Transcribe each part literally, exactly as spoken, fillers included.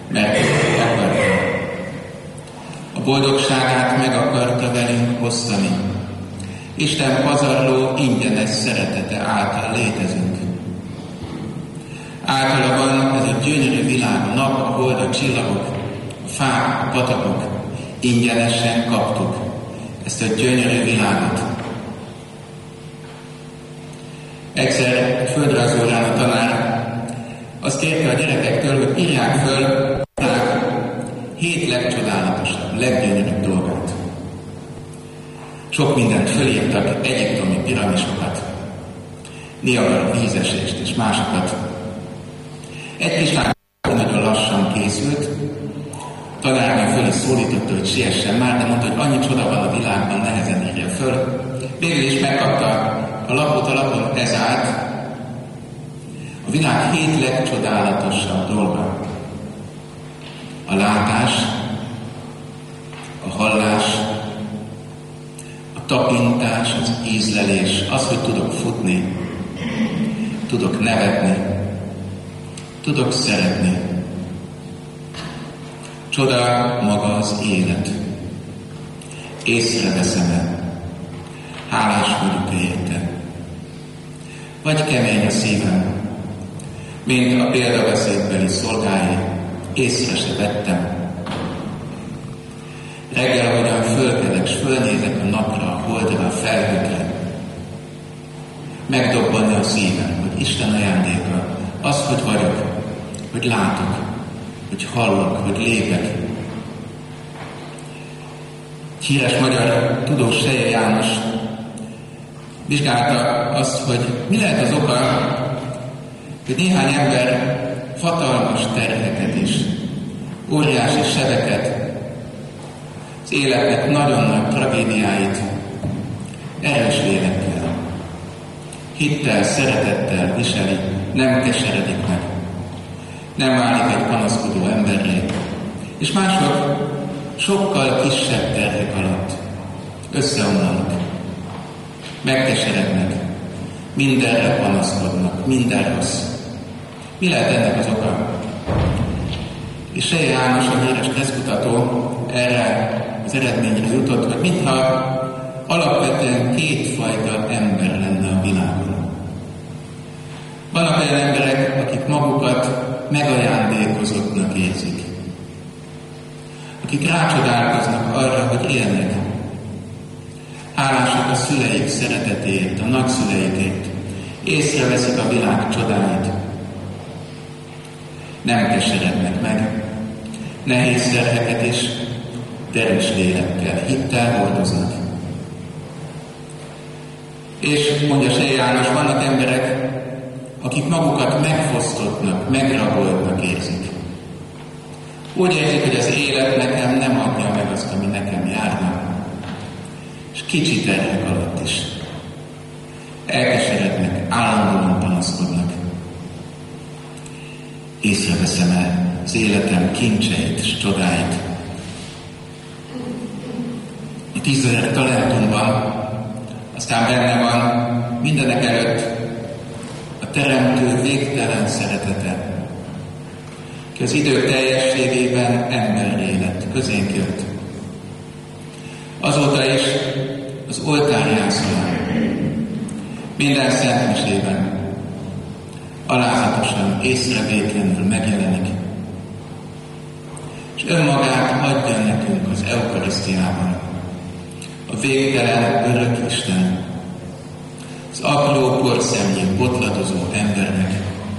mert akarta. A boldogságát meg akarta velünk osztani. Isten pazarló, ingyenes szeretete által létezünk. Általában ez a gyönyörű világ, a nap, a hold, a csillagok, a fák, a patakok, ingyenesen kaptuk ezt a gyönyörű világot. Egyszer földrajzórán a tanár azt kérte a gyerekektől, hogy írják föl a világ hét legcsodálatosabb, leggyönyörűbb dolgot. Sok mindent fölírtak, egyiptomi piramisokat, Niagara vízesést és másokat. Egy kis lány nagyon lassan készült, tanárnő föl is szólította, hogy siessen már, de mondta, hogy annyi csoda van a világban, nehezen írja föl. Végül is megkapta a lapot, a lapon ez állt, a világ hét legcsodálatosabb dolga. A látás, a hallás, a tapintás, az ízlelés, az, hogy tudok futni, tudok nevetni, tudok szeretni. Csoda maga az élet. Észreveszem-e? Hálás vagyok érte. Vagy kemény a szívem, mint a példabeszédbeli szolgái, észre se vettem. Reggel, ahogyan fölkelek, s fölnézek a napra, a holdra, a felhőkre, megdobbanni a szívem, hogy Isten ajándéka, az, hogy vagyok, hogy látok, hogy hallok, hogy lépek. Híres magyar tudós Seje János vizsgálta azt, hogy mi lehet az oka, hogy néhány ember hatalmas terheket is, óriási sebeket, az életnek nagyon nagy tragédiáit erős lélekkel, hittel, szeretettel viseli, nem keseredik meg, nem válik egy panaszkodó emberré, és mások sokkal kisebb terhek alatt összeomlanak, megkeserednek, mindenre panaszkodnak, minden rossz. Mi lehet ennek az oka? És Seje János, a híres tesztkutató erre az eredményre jutott, hogy mintha alapvetően kétfajta ember lenne a világon. Vannak olyan emberek, akik magukat megajándékozottnak érzik, akik rácsodálkoznak arra, hogy élnek. Hálásak a szüleik szeretetéért, a nagyszüleikért, észreveszik a világ csodáit. Nem keserednek meg, nehéz terheket is, erős lélekkel, hittel hordoznak. És mondja Seje János, vannak emberek, akik magukat megfosztottnak, megraboltnak érzik. Úgy érzik, hogy az élet nekem nem adja meg azt, ami nekem járna. És kicsi terhek alatt is elkeserednek, állandóan panaszkodnak. Észreveszem-e az életem kincseit és csodáit? A tízezer talentumban aztán benne van mindenek előtt a Teremtő végtelen szeretete, ki az idők teljességében emberré lett, közénk jött. Azóta is az oltárjászolán, minden szentmisében alázatosan, észrevétlenül megjelenik, és önmagát adja nekünk az eukarisztiában, a végtelen örök Isten, az apró porszemnyén botladozó embernek.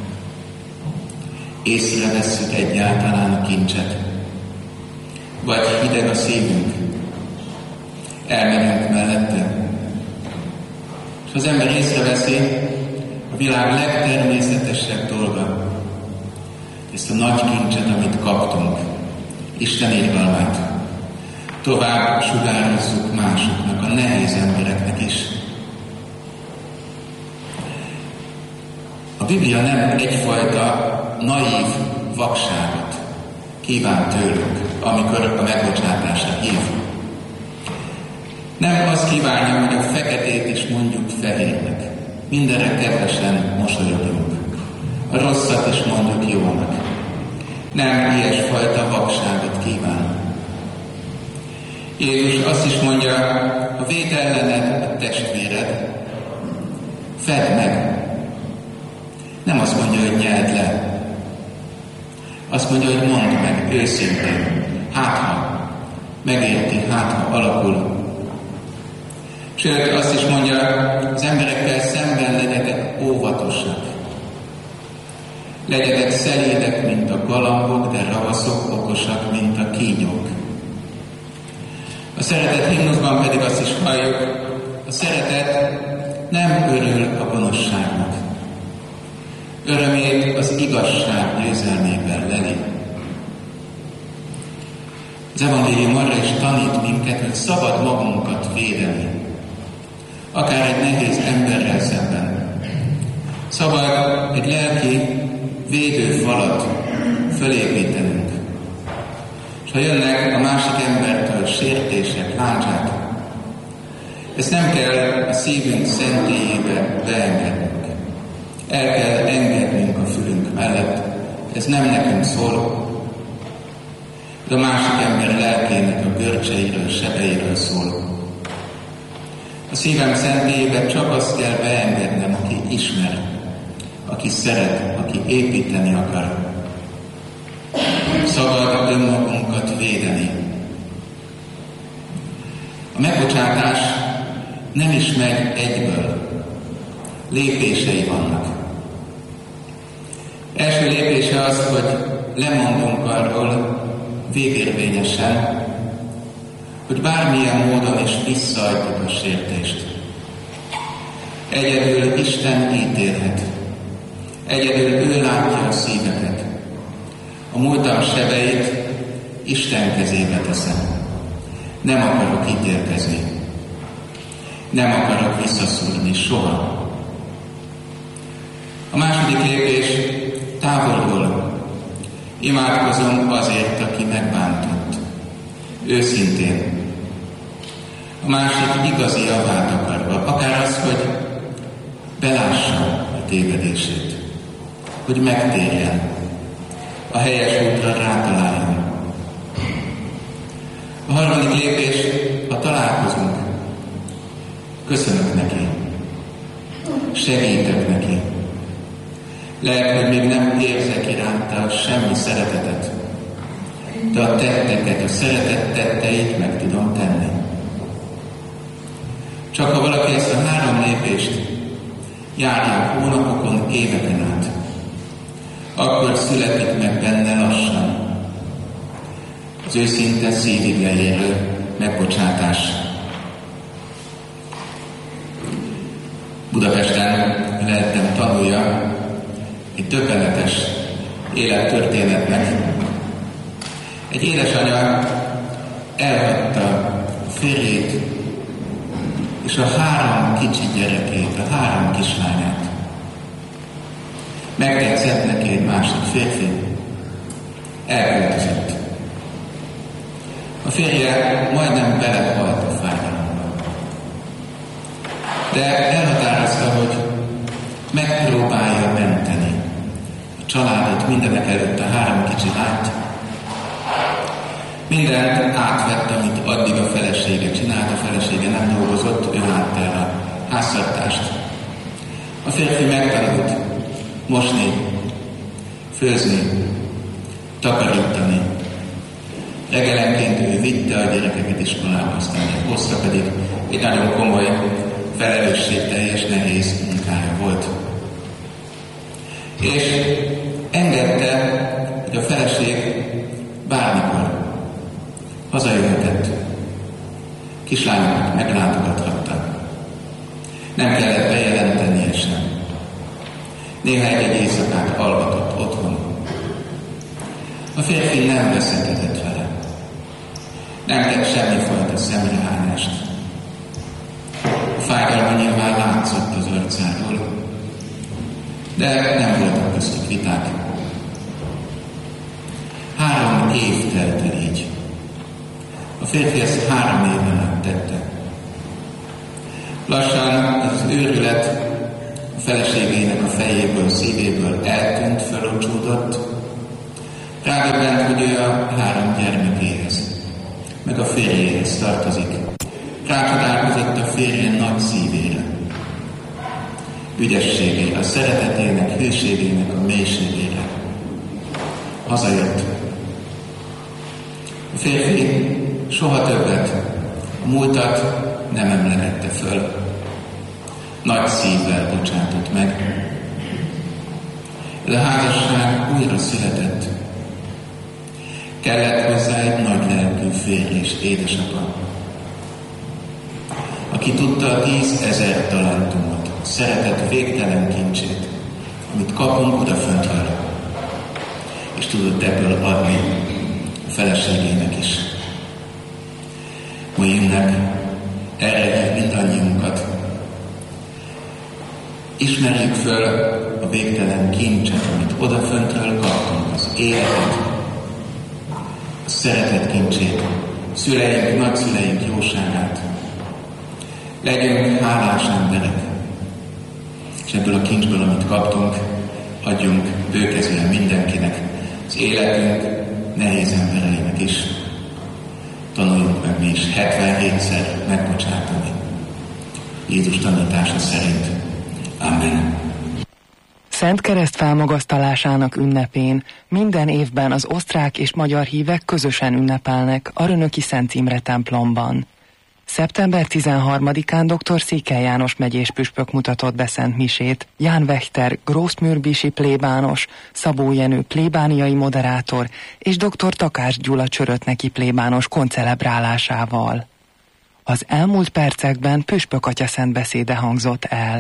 Észrevesszük egyáltalán a kincset, vagy hideg a szívünk, elmegyünk mellette, és az ember észreveszi a világ legtermészetesebb dolga, ezt a nagy kincset, amit kaptunk, Isten irgalmát, tovább sugározzuk másoknak, a nehéz embereknek is. A Biblia nem egyfajta naív vakságot kíván tőlünk, amikor a megbocsátásra hív. Nem azt kívánja, hogy a feketét is mondjuk fehérnek. Mindenre kedvesen mosolyogjunk. A rosszat is mondjuk jónak. Nem ilyesfajta vakságot kíván. Jézus azt is mondja, ha véd ellened a testvéred, fedd meg. Nem azt mondja, hogy nyeld le. Azt mondja, hogy mondd meg őszintén, hát ha megérti, hát ha alakul. Sőt, azt is mondja, az emberekkel szemben legyetek óvatosak. Legyetek szelédek, mint a galambok, de ravaszok, okosak, mint a kígyók. A szeretet himnuszban pedig azt is halljuk, a szeretet nem örül a gonoszságnak. Örömét az igazság győzelmében leli. Az evangélium arra is tanít minket, hogy szabad magunkat védeni. Akár egy nehéz emberrel szemben. Szabad egy lelki védőfalat fölépítenünk. És ha jönnek a másik embertől sértések, láncsák, ezt nem kell a szívünk szentélyébe beengednünk. El kell engednünk a fülünk mellett. Ez nem nekünk szól. De a másik ember lelkének a görcseiről, sebeiről szól. A szívem szentélyébe csak azt kell beengednem, aki ismer, aki szeret, aki építeni akar. Szabad önmagunkat védeni. A megbocsátás nem is megy egyből. Lépései vannak. Első lépése az, hogy lemondunk arról végérvényesen, hogy bármilyen módon is visszaadjuk a sértést. Egyedül Isten ítélhet. Egyedül ő látja a szíveket. A múltam sebeit Isten kezébe teszem. Nem akarok ítélkezni. Nem akarok visszaszúrni soha. A második lépés távolról. Imádkozom azért, aki megbántott. Őszintén. A másik igazi javát akarva. Akár az, hogy belássa a tévedését. Hogy megtérjen. A helyes útra rátaláljon. A harmadik lépés, ha találkozunk. Köszönök neki. Segítek neki. Lehet, hogy még nem érzek iránta semmi szeretetet, de a tetteket, a szeretet tetteit meg tudom tenni. Csak ha valaki ezt a három lépést járja hónapokon, éveken át, akkor születik meg benne lassan az őszinte szívig leérő megbocsátás. Budapesten lehettem tanulja egy döbbenetes élettörténetnek. Egy édesanya elhagyta a férjét és a három kicsi gyerekét, a három kislányát. Megtetszett neki egy másik férfi, elköltözött. A férje majdnem belehalt a fájdalomba. De elhatározta, hogy megpróbálja menteni a családot, mindenek előtt a három kicsi lányt. Mindent átvett, amit addig a felesége csinált, a felesége nem dolgozott, ő látta el a háztartást. A férfi megtanult mosni, főzni, takarítani. Reggelenként ő vitte a gyerekeket iskolába, aztán hossza pedig egy nagyon komoly, felelősségteljes, nehéz munkája volt. És engedte, hogy a feleség bármikor hazajöhetett. Kislányokat meglátogathatta. Nem kellett bejelentenie sem. Néha egy éjszakát alvatott otthon. A férfi nem veszekedett vele. Nem tett semmifajta szemrehányást. A fájdalma nyilván látszott az arcáról, de nem voltak köztük viták. Három év telt el így. A férfi ezt három éven át tette. Lassan az őrület a feleségének a fejéből, szívéből eltűnt, felocsúdott. Rádöbbent, hogy ő a három gyermekéhez, meg a férjéhez tartozik. Rácsodálkozott a férje nagy szívére, ügyességére, a szeretetének, hőségének a mélységére. Hazajött. A férfi soha többet a múltat nem emlegette föl. Nagy szívvel bocsátott meg. Ez a házasság újra született. Kellett hozzá egy nagy lelkű férj és édesapa, aki tudta a tízezer talentumot, a szeretet végtelen kincsét, amit kapunk odaföntről, és tudott ebből adni a feleségének is. Mai ünnep erre hív mindannyiunkat. Ismerjük föl a végtelen kincset, amit odaföntről kaptunk, az életet, a szeretet kincsét, szüleink, nagyszüleink jóságát. Legyünk hálás emberek, és ebből a kincsből, amit kaptunk, adjunk bőkezűen mindenkinek, az életünk nehéz embereinek is. Tanuljunk meg mi is hetvenhétszer megbocsátani. Jézus tanítása szerint. Amen. Szent Kereszt felmagasztalásának ünnepén minden évben az osztrák és magyar hívek közösen ünnepelnek a Rönöki Szent Imre templomban. szeptember tizenharmadikán dr. Székely János megyés püspök mutatott be szent misét, Ján Wächter grossmürbisi plébános, Szabó Jenő plébániai moderátor és dr. Takács Gyula csörötneki plébános koncelebrálásával. Az elmúlt percekben püspök atya szent beszéde hangzott el.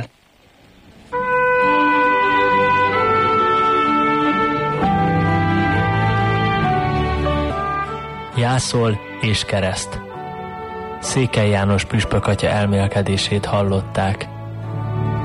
Jászol és kereszt. Székely János püspök atya elmélkedését hallották.